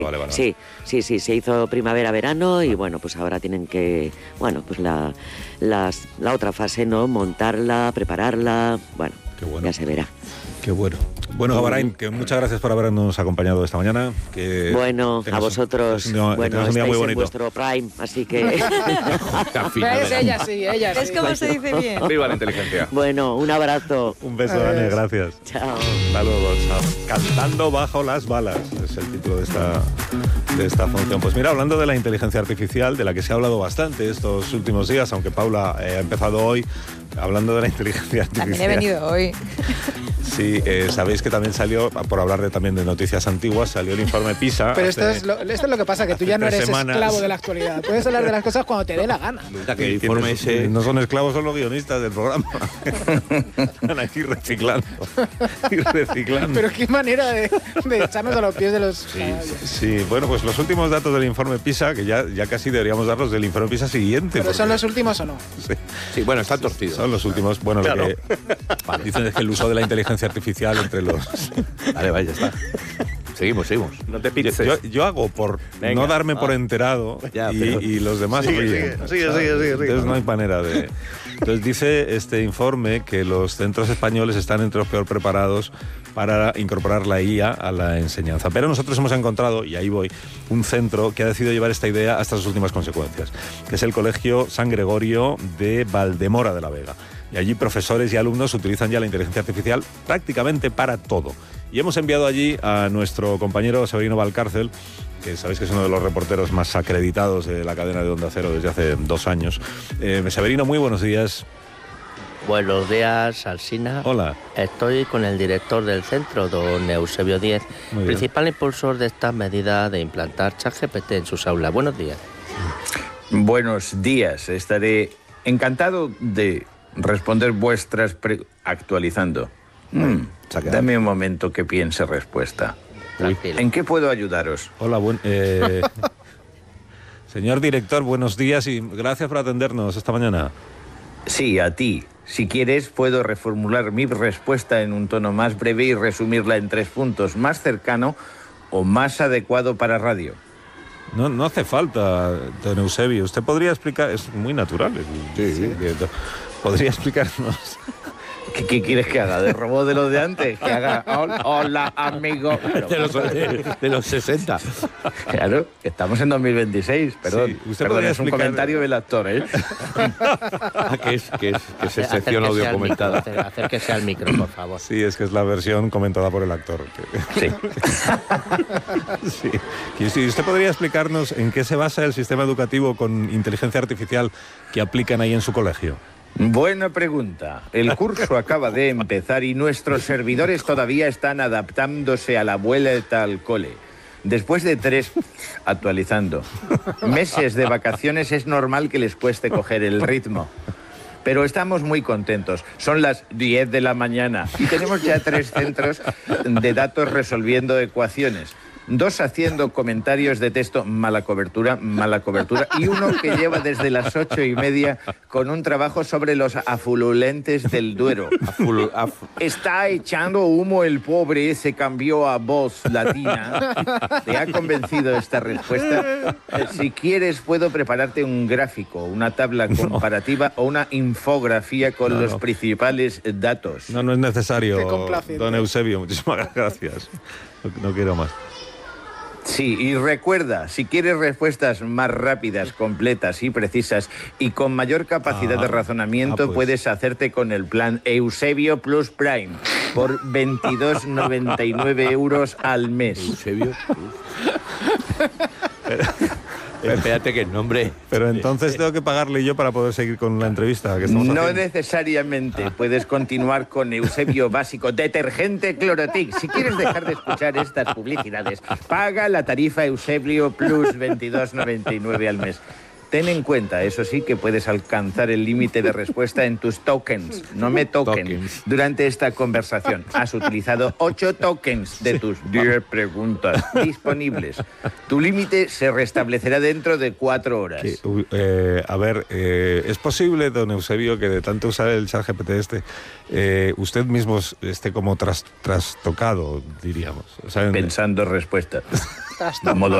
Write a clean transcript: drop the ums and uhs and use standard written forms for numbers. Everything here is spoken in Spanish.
Vale. Sí, se hizo primavera-verano y bueno, pues ahora tienen que, bueno, pues la otra fase, ¿no? Montarla, prepararla, bueno, ya se verá. Qué bueno. Bueno, Gabarain, que muchas gracias por habernos acompañado esta mañana. Que bueno, a vosotros. Bueno, estáis muy en vuestro prime, así que... Ella sí. Es como se dice bien. Viva la inteligencia. Bueno, un abrazo. Un beso, Dani, gracias. Chao. Hasta luego, chao. Cantando bajo las balas es el título de esta función. Pues mira, hablando de la inteligencia artificial, de la que se ha hablado bastante estos últimos días, aunque Paula ha empezado hoy hablando de la inteligencia artificial. También he venido hoy. Sí, sabéis que también salió, por hablar también de noticias antiguas, salió el informe PISA. Pero esto es lo que pasa, que tú ya no eres esclavo de la actualidad. Puedes hablar de las cosas cuando te dé la gana. Que informe ese... No son esclavos, son los guionistas del programa. Están aquí reciclando. Pero qué manera de echarnos a los pies de los... Sí, bueno, pues los últimos datos del informe PISA, que ya casi deberíamos darlos del informe PISA siguiente. ¿Pero son los últimos o no? Sí, bueno, están torcidos. Son los últimos. Bueno, claro. Lo que dicen es que el uso de la inteligencia artificial entre los... Vale, ya está. Seguimos. No te piques. Yo hago por no darme por enterado y los demás sigue. Entonces no hay manera de... Entonces dice este informe que los centros españoles están entre los peor preparados para incorporar la IA a la enseñanza. Pero nosotros hemos encontrado, y ahí voy, un centro que ha decidido llevar esta idea hasta sus últimas consecuencias, que es el Colegio San Gregorio de Valdemora de la Vega. Y allí profesores y alumnos utilizan ya la inteligencia artificial prácticamente para todo. Y hemos enviado allí a nuestro compañero Severino Valcárcel, que sabéis que es uno de los reporteros más acreditados de la cadena de Onda Cero desde hace 2 años. Severino, muy buenos días. Buenos días, Alsina. Hola. Estoy con el director del centro, don Eusebio Díez, principal impulsor de esta medida de implantar ChatGPT en sus aulas. Buenos días. Buenos días. Estaré encantado de responder vuestras actualizando. Dame un momento que piense respuesta. Tranquilo. ¿En qué puedo ayudaros? Hola, señor director, buenos días y gracias por atendernos esta mañana. Sí, a ti. Si quieres, puedo reformular mi respuesta en un tono más breve y resumirla en 3 puntos, más cercano o más adecuado para radio. No hace falta, don Eusebio. Usted podría explicar, es muy natural. Sí. ¿Podría explicarnos? ¿Qué quieres que haga? ¿De robot de los de antes? Que haga hola, amigo. De los 60. Claro, estamos en 2026, perdón. Sí, usted perdón, es explicar... un comentario del actor, ¿eh? que es sección audio comentada. Acérquese al micro, por favor. Sí, es que es la versión comentada por el actor. Sí. Sí. ¿Y usted podría explicarnos en qué se basa el sistema educativo con inteligencia artificial que aplican ahí en su colegio? Buena pregunta. El curso acaba de empezar y nuestros servidores todavía están adaptándose a la vuelta al cole. Después de 3 actualizando meses de vacaciones, es normal que les cueste coger el ritmo. Pero estamos muy contentos. Son las 10 de la mañana y tenemos ya 3 centros de datos resolviendo ecuaciones. 2 haciendo comentarios de texto, mala cobertura, y uno que lleva desde las 8:30 con un trabajo sobre los afluentes del Duero. Está echando humo el pobre, se cambió a voz latina. ¿Te ha convencido esta respuesta? Si quieres, puedo prepararte un gráfico, una tabla comparativa o una infografía con los principales datos. No es necesario, don Eusebio. Muchísimas gracias. No quiero más. Sí, y recuerda, si quieres respuestas más rápidas, completas y precisas y con mayor capacidad de razonamiento, puedes hacerte con el plan Eusebio Plus Prime por 22,99 euros al mes. Eusebio Espérate que el nombre... Pero entonces tengo que pagarle yo para poder seguir con la entrevista que estamos haciendo. No necesariamente. Puedes continuar con Eusebio Básico, detergente Clorotic. Si quieres dejar de escuchar estas publicidades, paga la tarifa Eusebio Plus 22,99 al mes. Ten en cuenta, eso sí, que puedes alcanzar el límite de respuesta en tus tokens. No me toquen. Durante esta conversación has utilizado 8 tokens de tus 10 preguntas disponibles. Tu límite se restablecerá dentro de 4 horas. ¿Es posible, don Eusebio, que de tanto usar el ChatGPT usted mismo esté como trastocado, diríamos? O sea, pensando respuestas. A modo